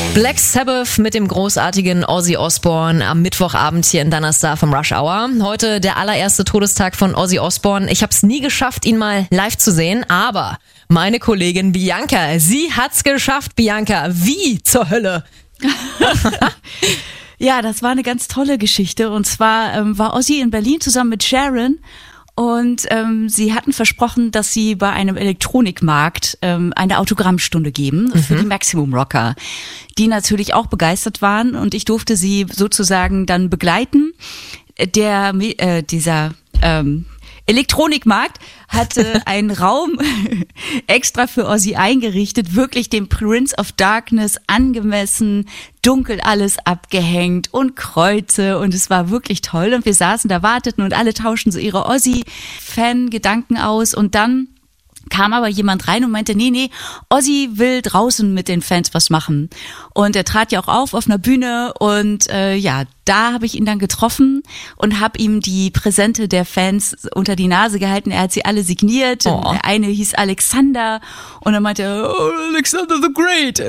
Black Sabbath mit dem großartigen Ozzy Osbourne am Mittwochabend hier in Deiner Star vom Rush Hour. Heute der allererste Todestag von Ozzy Osbourne. Ich habe es nie geschafft, ihn mal live zu sehen, aber meine Kollegin Bianca, sie hat's geschafft. Bianca, wie zur Hölle? Ja, das war eine ganz tolle Geschichte. Und zwar war Ozzy in Berlin zusammen mit Sharon. Und sie hatten versprochen, dass sie bei einem Elektronikmarkt eine Autogrammstunde geben für die Maximum Rocker, die natürlich auch begeistert waren. Und ich durfte sie sozusagen dann begleiten. Dieser Elektronikmarkt hatte einen Raum extra für Ozzy eingerichtet, wirklich dem Prince of Darkness angemessen, dunkel alles abgehängt und Kreuze, und es war wirklich toll, und wir saßen da, warteten und alle tauschten so ihre Ozzy-Fan-Gedanken aus, und dann kam aber jemand rein und meinte, nee, Ozzy will draußen mit den Fans was machen. Und er trat ja auch auf einer Bühne, und da habe ich ihn dann getroffen und habe ihm die Präsente der Fans unter die Nase gehalten. Er hat sie alle signiert. Oh. Der eine hieß Alexander, und dann meinte er, Alexander the Great.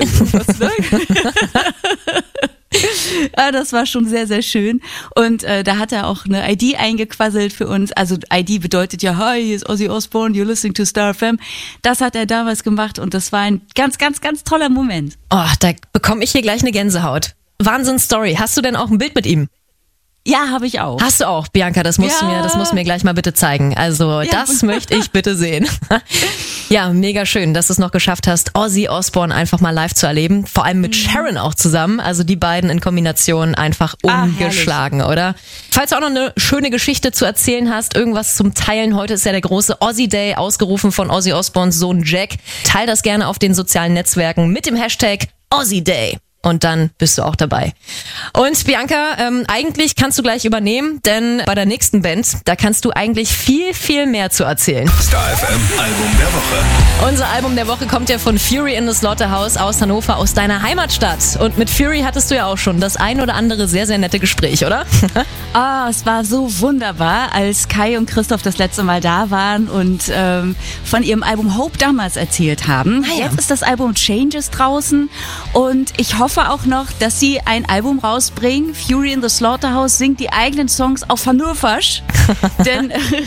Ja, das war schon sehr, sehr schön. Und da hat er auch eine ID eingequasselt für uns. Also ID bedeutet ja, hi, hier ist Ozzy Osbourne, you're listening to Star FM. Das hat er damals gemacht, und das war ein ganz, ganz, ganz toller Moment. Oh, da bekomme ich hier gleich eine Gänsehaut. Wahnsinn-Story. Hast du denn auch ein Bild mit ihm? Ja, habe ich auch. Hast du auch, Bianca, das musst du mir gleich mal bitte zeigen. Also das möchte ich bitte sehen. Ja, mega schön, dass du es noch geschafft hast, Ozzy Osbourne einfach mal live zu erleben. Vor allem mit Sharon auch zusammen. Also die beiden in Kombination einfach ungeschlagen, oder? Falls du auch noch eine schöne Geschichte zu erzählen hast, irgendwas zum Teilen. Heute ist ja der große Ozzy Day, ausgerufen von Ozzy Osbournes Sohn Jack. Teil das gerne auf den sozialen Netzwerken mit dem Hashtag Ozzy Day. Und dann bist du auch dabei. Und Bianca, eigentlich kannst du gleich übernehmen, denn bei der nächsten Band, da kannst du eigentlich viel, viel mehr zu erzählen. Star FM Album der Woche. Unser Album der Woche kommt ja von Fury in the Slaughterhouse aus Hannover, aus deiner Heimatstadt. Und mit Fury hattest du ja auch schon das ein oder andere sehr, sehr nette Gespräch, oder? Es war so wunderbar, als Kai und Christoph das letzte Mal da waren und von ihrem Album Hope damals erzählt haben. Ah, ja. Jetzt ist das Album Changes draußen, und ich hoffe auch noch, dass sie ein Album rausbringen. Fury in the Slaughterhouse singt die eigenen Songs auf Hannoversch. Denn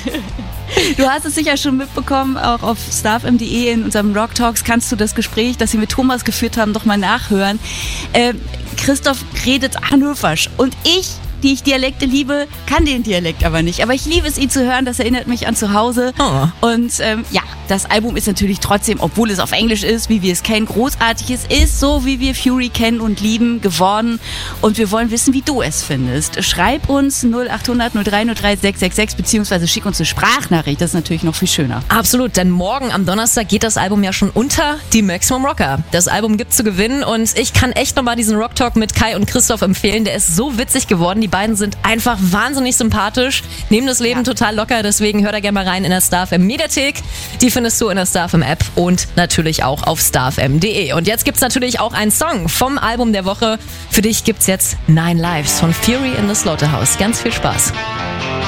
du hast es sicher schon mitbekommen, auch auf starfm.de in unserem Rock Talks kannst du das Gespräch, das sie mit Thomas geführt haben, doch mal nachhören. Christoph redet Hannoversch, und die ich Dialekte liebe, kann den Dialekt aber nicht. Aber ich liebe es, ihn zu hören, das erinnert mich an zu Hause. Oh. Und das Album ist natürlich trotzdem, obwohl es auf Englisch ist, wie wir es kennen, großartig. Es ist so, wie wir Fury kennen und lieben, geworden. Und wir wollen wissen, wie du es findest. Schreib uns 0800 0303 666, beziehungsweise schick uns eine Sprachnachricht. Das ist natürlich noch viel schöner. Absolut, denn morgen am Donnerstag geht das Album ja schon unter die Maximum Rocker. Das Album gibt's zu gewinnen, und ich kann echt nochmal diesen Rock Talk mit Kai und Christoph empfehlen. Der ist so witzig geworden. Die beiden sind einfach wahnsinnig sympathisch, nehmen das Leben total locker, deswegen hör da gerne mal rein in der Star FM Mediathek. Die findest du in der Star FM App und natürlich auch auf starfm.de. Und jetzt gibt's natürlich auch einen Song vom Album der Woche. Für dich gibt's jetzt 9 Lives von Fury in the Slaughterhouse. Ganz viel Spaß.